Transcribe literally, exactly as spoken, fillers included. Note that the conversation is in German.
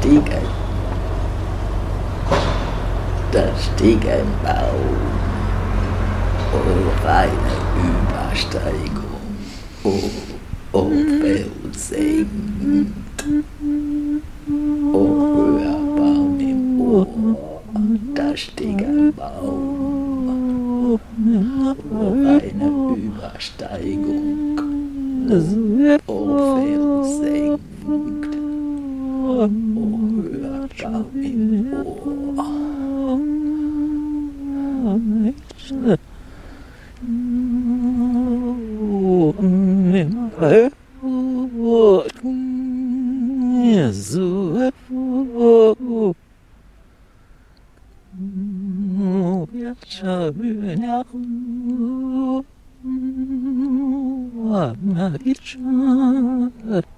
stieg ein, da stieg ein Baum. Oh, reine Übersteigung. Oh, oh, versenkt. Oh, höher Baum im Ohr, da stieg ein Baum. Oh, reine Übersteigung. Oh, versenkt. Oh, höher Baum im Ohr. So,